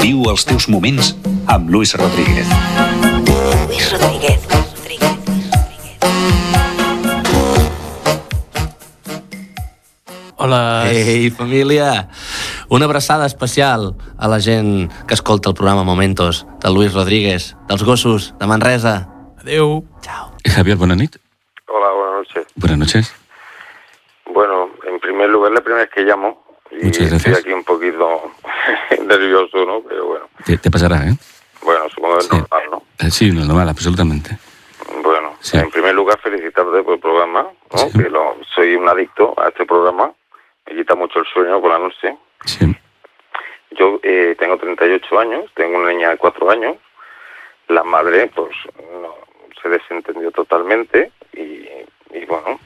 Viu els teus moments amb Luis Rodríguez. Luis Rodríguez. Hola. Ei, família! Una abraçada especial a la gent que escolta el programa Momentos, del Luis Rodríguez, dels gossos, de Manresa. Adeu. Chao. Javier, buenas noches. Hola, buenas noches. Buenas noches. Bueno, en primer lugar, la primera vez que llamo. Y muchas gracias. Estoy aquí un poquito nervioso, ¿no? Pero bueno. Te pasará, ¿eh? Bueno, supongo que es normal, ¿no? Sí, normal, absolutamente. Bueno, sí. En primer lugar, felicitarte por el programa, ¿no? Sí. Que soy un adicto a este programa. Me quita mucho el sueño por la noche. Sí. Yo tengo 38 años, tengo una niña de 4 años. La madre, pues, no, se desentendió totalmente. Y bueno,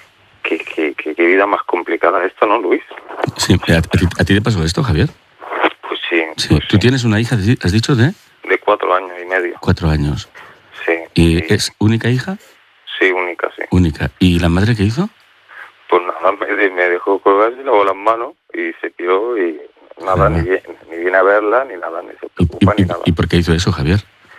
qué vida más complicada esta, ¿no, Luis? Sí, ¿a ti te pasó esto, Javier? Pues sí. Sí. Pues ¿Tú sí. tienes una hija, has dicho, de? De 4 años y medio. 4 años. Sí. ¿Y es única hija? Sí, única, sí. Única. ¿Y la madre qué hizo? Pues nada, me dejó colgar, se lavó las manos y se piró y nada, ni viene a verla, ni nada, ni se preocupa, ni nada. ¿Y por qué hizo eso, Javier?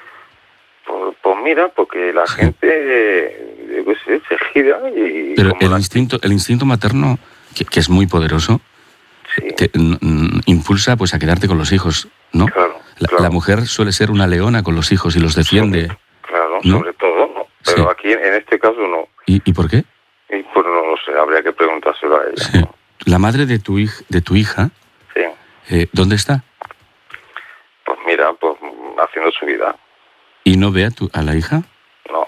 Pues mira, porque la gente, yo qué sé, se gira y... Pero el instinto materno, que es muy poderoso, sí. te impulsa pues a quedarte con los hijos, ¿no? Claro, La mujer suele ser una leona con los hijos y los defiende. Claro, ¿no? sobre todo, ¿no? Pero sí. aquí, en este caso, no. ¿Y por qué? Y pues no lo sé, habría que preguntárselo a ella. Sí. ¿No? La madre de tu hija, Sí. ¿dónde está? Pues mira, pues haciendo su vida. ¿Y no ve a la hija? No.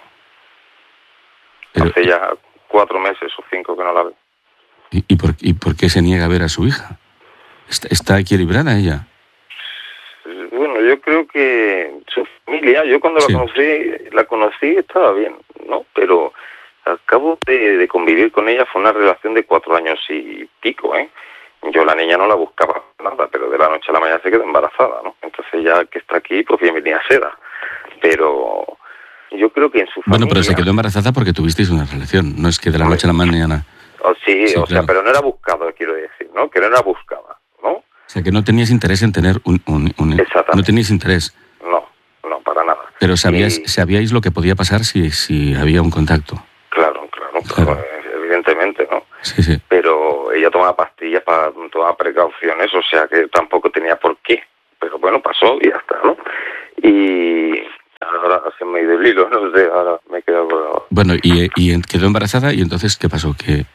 Pero, Hace ya 4 meses o 5 que no la veo. ¿Y por qué se niega a ver a su hija? ¿Está equilibrada ella? Bueno, yo creo que su familia, yo cuando Sí. la conocí estaba bien, ¿no? Pero al cabo de convivir con ella fue una relación de 4 años y pico, ¿eh? Yo la niña no la buscaba nada, pero de la noche a la mañana se quedó embarazada, ¿no? Entonces ya que está aquí, pues bienvenida sea. Pero yo creo que en su familia... Bueno, pero se quedó embarazada porque tuvisteis una relación, no es que de la noche a la mañana... Sí, Sí, o claro. sea, pero no era buscado, quiero decir, ¿no? Que no era buscada, ¿no? O sea, que no tenías interés en tener un Exactamente. no teníais interés. No, para nada. Pero sabíais lo que podía pasar si había un contacto. Claro, evidentemente, ¿no? Sí. Pero ella tomaba pastillas para tomar precauciones, o sea que tampoco tenía por qué. Pero bueno, pasó y ya está, ¿no? Y ahora se me ha ido el hilo, no sé, ahora me he quedado... Bueno, y quedó embarazada y entonces, ¿qué pasó? Que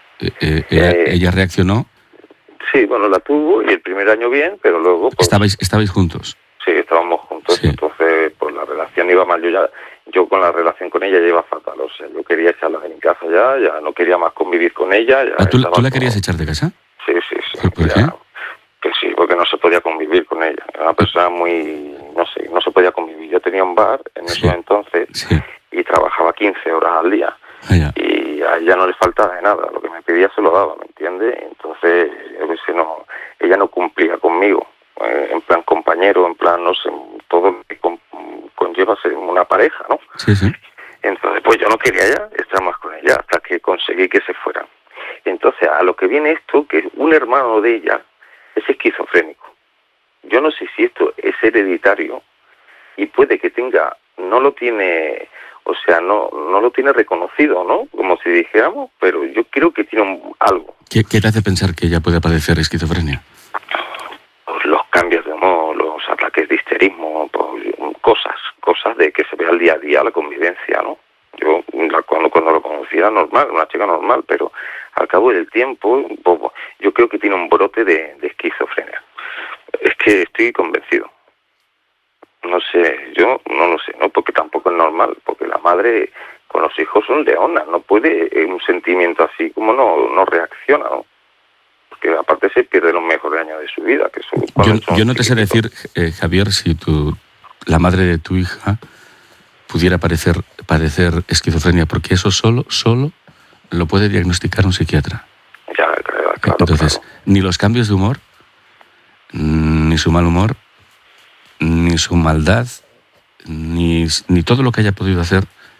ella reaccionó. Sí, bueno, la tuvo y el primer año bien, pero luego... Pues, ¿Estabais juntos? Sí, estábamos juntos, Sí. Entonces pues la relación iba mal. Yo con la relación con ella ya iba fatal, o sea, yo quería echarla de mi casa ya no quería más convivir con ella. Ya ¿Tú estaba la todo- querías echar de casa? Sí. ¿Por ya, qué? Que sí, porque no se podía convivir con ella. Era una persona muy, no se podía convivir. Yo tenía un bar en Sí. ese entonces Sí. y trabajaba 15 horas al día. Ah, ya. Y a ella no le faltaba de nada. Lo que me pedía se lo daba, ¿me entiendes? Entonces, ella no cumplía conmigo. En plan compañero, en plan, no sé, todo lo que conlleva ser una pareja, ¿no? Sí. Entonces, pues yo no quería ya estar más con ella hasta que conseguí que se fueran. Entonces, a lo que viene esto, que un hermano de ella es esquizofrénico. Yo no sé si esto es hereditario y puede que no lo tiene, o sea, no lo tiene reconocido, ¿no? Como si dijéramos, pero yo creo que tiene algo. ¿Qué te hace pensar que ella puede padecer esquizofrenia? Pues los cambios de humor, los ataques de histerismo, pues, cosas de que se ve al día a día la convivencia, ¿no? Yo cuando lo conocí era normal, una chica normal, pero al cabo del tiempo, pues, yo creo que tiene un brote de esquizofrenia. Es que estoy convencido. No sé, yo no lo sé, ¿no? Porque tampoco es normal, porque la madre con los hijos son leonas, no puede un sentimiento así como no reacciona, ¿no? Porque aparte se pierde los mejores años de su vida. Que Yo no te sé decir, Javier, si la madre de tu hija pudiera padecer esquizofrenia, porque eso solo lo puede diagnosticar un psiquiatra. Ya, claro. Entonces, ni los cambios de humor, ni su mal humor, ni su maldad, ni todo lo que haya podido hacer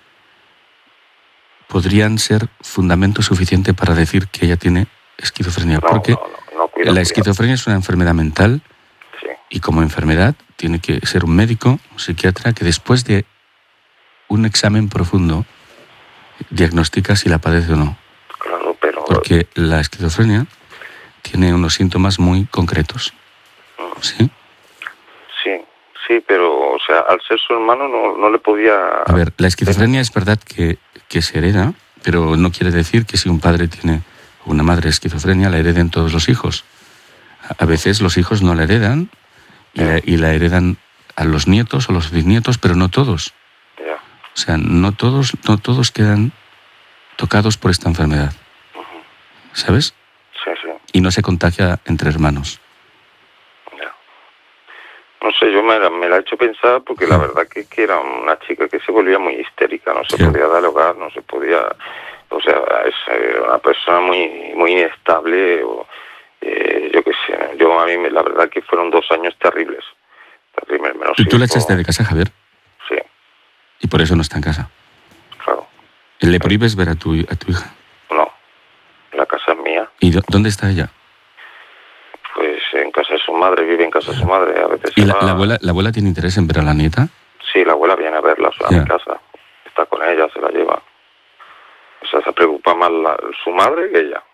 podrían ser fundamento suficiente para decir que ella tiene esquizofrenia. Porque la esquizofrenia es una enfermedad mental Sí. Y como enfermedad tiene que ser un médico, un psiquiatra, que después de un examen profundo diagnostica si la padece o no. Claro, pero... Porque la esquizofrenia tiene unos síntomas muy concretos. ¿Sí? Sí, pero, o sea, al ser su hermano no le podía... A ver, la esquizofrenia es verdad que se hereda, pero no quiere decir que si un padre tiene o una madre esquizofrenia, la hereden todos los hijos. A veces los hijos no la heredan y la heredan a los nietos o los bisnietos, pero no todos. Ya. O sea, no todos quedan tocados por esta enfermedad. ¿Sabes? Sí. Y no se contagia entre hermanos. Ya. No sé, yo me la he hecho pensar porque la verdad que era una chica que se volvía muy histérica, no se podía dialogar, no se podía... O sea, es una persona muy inestable, yo qué sé. A mí la verdad que fueron 2 años terribles. ¿Tú la echaste de casa, Javier? Sí. Y por eso no está en casa. Claro. ¿Le prohíbes ver a tu hija? No, la casa es mía. ¿Y dónde está ella? Pues en casa de su madre, vive en casa de su madre. A veces ¿Y la abuela tiene interés en ver a la nieta? Sí, la abuela viene a verla a mi casa. Está con ella, se la lleva. O sea, se preocupa más su madre que ella.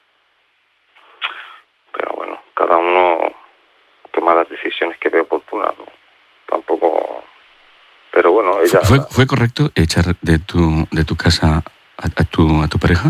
Pero bueno, cada uno toma las decisiones que ve oportunas, ¿no? Tampoco... Pero bueno, ella... ¿Fue correcto echar de tu casa a tu pareja?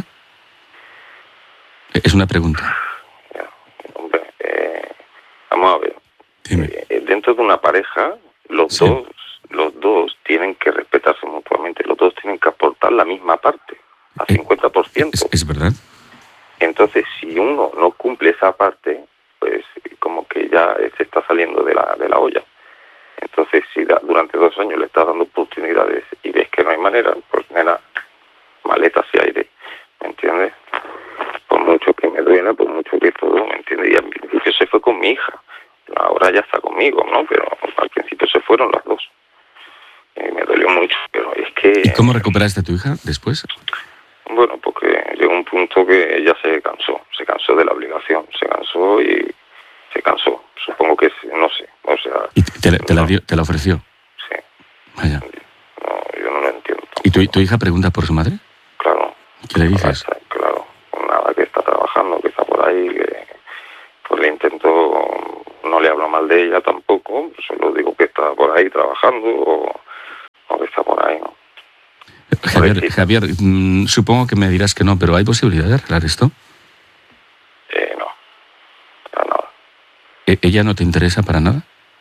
Es una pregunta. Hombre, vamos a ver. Dime. Dentro de una pareja, los dos tienen que respetarse mutuamente. Los dos tienen que aportar la misma parte, a 50%. Es verdad. Entonces, si uno no cumple esa parte, pues como que ya se está saliendo de la olla. Entonces, si durante 2 años le estás dando oportunidades y ves que no hay manera, pues nena, maletas y aire, ¿me entiendes? Por mucho que me duela, por mucho que todo, ¿me entiendes? Y al principio se fue con mi hija, ahora ya está conmigo, ¿no? Pero al principio se fueron las dos. Y me dolió mucho, pero es que... ¿Y cómo recuperaste a tu hija después? Bueno, porque llegó un punto que ella se cansó de la obligación, se cansó. Supongo que, no sé, o sea... ¿Y te la ofreció? Sí. Vaya. No, yo no lo entiendo tampoco. ¿Y tu hija pregunta por su madre? Claro. ¿Qué le dices? Claro, nada, que está trabajando, que está por ahí, que pues le intento, no le hablo mal de ella tampoco, solo digo que está por ahí trabajando o que está por ahí, ¿no? Javier, supongo que me dirás que no, pero ¿hay posibilidad de arreglar esto? No, para nada. ¿Ella no te interesa para nada?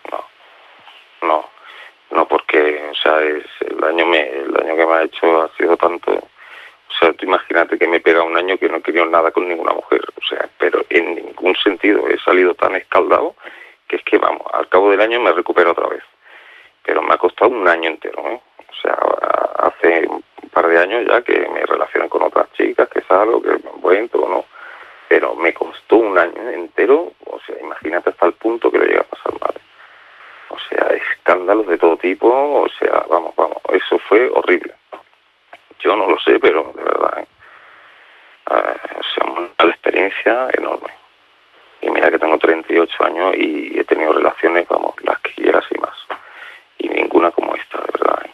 No, porque, o sea, el daño que me ha hecho ha sido tanto. O sea, tú imagínate que me pega un año que no he querido nada con ninguna mujer, o sea, pero en ningún sentido he salido tan escaldado que es que, vamos, al cabo del año me recupero otra vez. Pero me ha costado un año entero, ¿eh? O sea, hace un par de años ya que me relacionan con otras chicas, que salgo, que me encuentro o no. Pero me costó un año entero, o sea, imagínate hasta el punto que le llega a pasar mal. O sea, escándalos de todo tipo, o sea, vamos, eso fue horrible. Yo no lo sé, pero de verdad, o sea, una experiencia enorme. Y mira que tengo 38 años y he tenido relaciones, vamos, las que quieras y más. Y ninguna como esta, de verdad.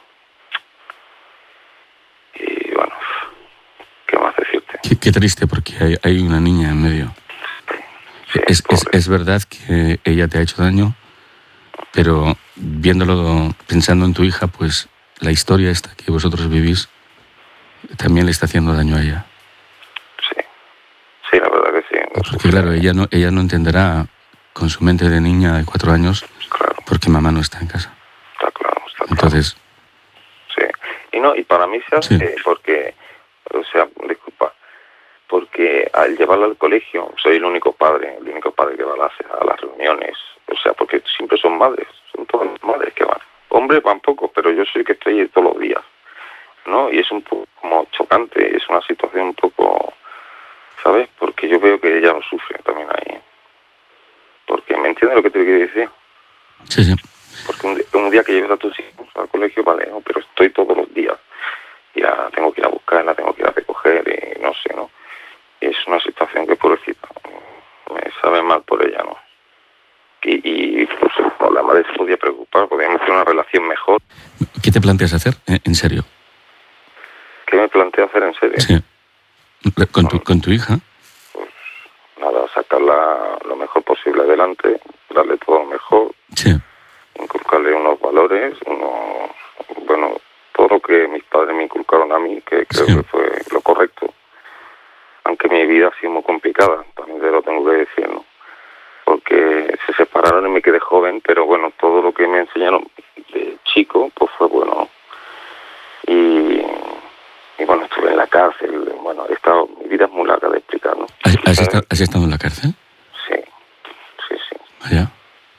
Y bueno, ¿qué más decirte? Qué triste, porque hay una niña en medio. Sí, es verdad que ella te ha hecho daño, pero viéndolo, pensando en tu hija, pues la historia esta que vosotros vivís también le está haciendo daño a ella. Sí, la verdad que sí. Porque claro, ella no entenderá con su mente de niña de 4 años, claro, porque mamá no está en casa. Está claro. Entonces... Sí. Y para mí se hace Sí. porque, o sea, disculpa, porque al llevarla al colegio soy el único padre que va a las reuniones, o sea, porque siempre son madres, son todas las madres que van. Hombres van pocos, pero yo soy el que estoy ahí todos los días, ¿no? Y es un poco como chocante, es una situación un poco, ¿sabes? Porque yo veo que ella lo sufre también ahí. Porque, ¿me entiendes lo que te quiero decir? Sí. Porque un día que lleves a tus hijos al colegio, vale, ¿no? Pero estoy todos los días. Ya tengo que ir a buscarla, tengo que ir a recoger, y no sé, ¿no? Y es una situación que, pobrecita, me sabe mal por ella, ¿no? y pues la madre se podía preocupar, podíamos tener una relación mejor. ¿Qué te planteas hacer, en serio? ¿Qué me planteo hacer en serio? Sí. ¿Con tu hija? Pues nada, sacarla lo mejor posible adelante, darle todo lo mejor, Sí. inculcarle unos valores, bueno, todo lo que mis padres me inculcaron a mí, que creo Sí. que fue lo correcto. Aunque mi vida ha sido muy complicada, también te lo tengo que decir, ¿no? Porque se separaron y me quedé joven, pero bueno, todo lo que me enseñaron de chico, pues fue bueno, ¿no? Y bueno, estuve en la cárcel, bueno, mi vida es muy larga de explicar, ¿no? ¿Has estado en la cárcel? Sí. Vaya.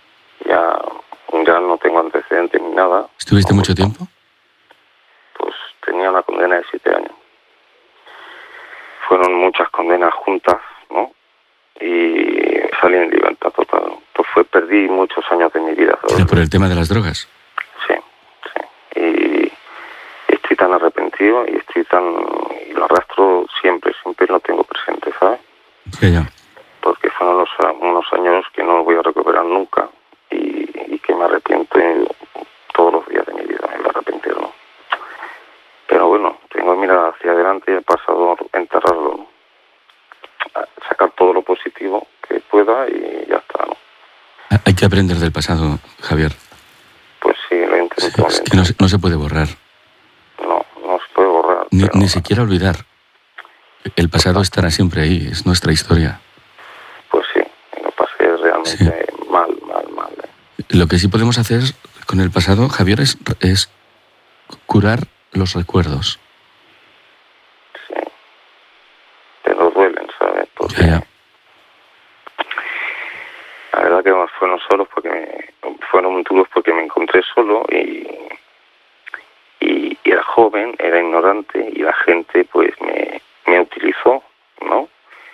Ya no tengo antecedentes ni nada. ¿Estuviste mucho tiempo? Pues tenía una condena de 7 años. Fueron muchas condenas juntas, ¿no? Y salí en libertad total, ¿no? Pues perdí muchos años de mi vida, ¿sabes? ¿Era por el tema de las drogas? Sí. Y estoy tan arrepentido y lo arrastro siempre lo tengo presente, ¿sabes? Ya. Porque fueron unos años que no voy a recuperar nunca y que me arrepiento todos los días de mi vida, el arrepentirlo. Pero bueno, tengo que mirar hacia adelante y el pasado enterrarlo, ¿no? Sacar todo lo positivo que pueda y ya está, ¿no? Hay que aprender del pasado, Javier. Pues sí, lo intento. Es que no se puede borrar. No se puede borrar. Ni siquiera olvidar. El pasado estará siempre ahí, es nuestra historia. Pues sí, lo pasé realmente mal. Lo que sí podemos hacer con el pasado, Javier, es curar los recuerdos. Sí. Pero duelen, ¿sabes? Porque Ya. la verdad que fueron duros porque me encontré solo y era joven, era ignorante y la gente pues me utilizó, ¿no?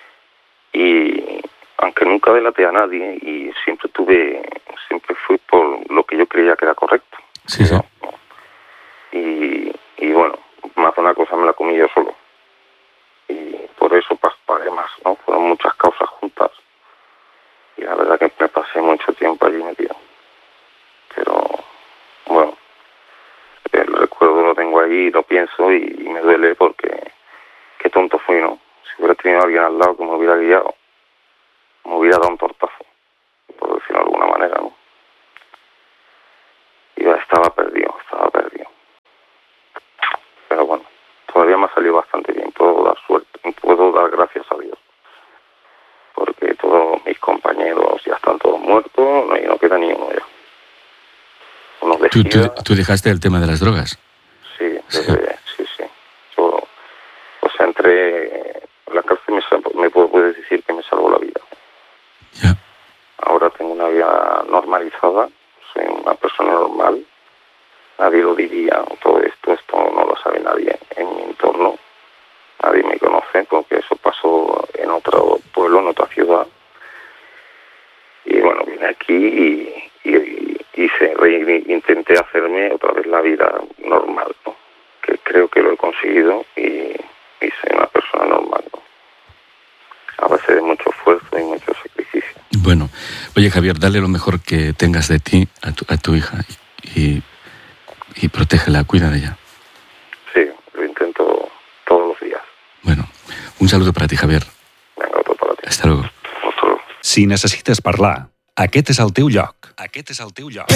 Y aunque nunca delaté a nadie y siempre fui por lo que yo creía que era correcto. Sí. ¿no? Y bueno, más de una cosa me la comí yo solo. Y por eso pagué más, ¿no? Fueron muchas causas juntas. Y la verdad que me pasé mucho tiempo allí metido. Pero, bueno, el recuerdo lo tengo ahí, lo pienso y me duele porque qué tonto fui, ¿no? Si hubiera tenido a alguien al lado que me hubiera guiado, me hubiera dado un tortazo, por decirlo de alguna manera, ¿no? Y ya estaba perdido. Pero bueno, todavía me ha salido bastante bien, puedo dar gracias a Dios. Porque todos mis compañeros ya están todos muertos y no queda ni uno ya. Unos de ¿Tú dejaste el tema de las drogas? Sí. Yo, entré en la cárcel, me puedes decir que me salvó la vida. Ya. Ahora tengo una vida normalizada, soy una persona normal, nadie lo diría, todo esto no lo sabe nadie en mi entorno, nadie me conoce porque eso pasó en otro pueblo, en otra ciudad. Y bueno, vine aquí intenté hacerme otra vez la vida normal, ¿no? Que creo que lo he conseguido y soy una persona normal, ¿no? A base de mucho esfuerzo y mucho sacrificio. Bueno, oye Javier, dale lo mejor que tengas de ti a tu hija y protégela, cuida de ella. Sí, lo intento todos los días. Bueno, un saludo para ti, Javier. Venga, otro para ti. Hasta luego. Otro. Si necessites parlar, aquest és el teu lloc. Aquest és el teu lloc.